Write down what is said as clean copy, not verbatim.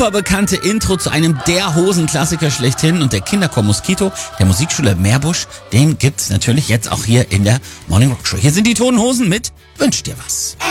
super bekannte Intro zu einem der Hosenklassiker schlechthin und der Kinderchor Moskito der Musikschule Meerbusch, den gibt's natürlich jetzt auch hier in der Morning Rock Show. Hier sind die Toten Hosen mit Wünsch dir was.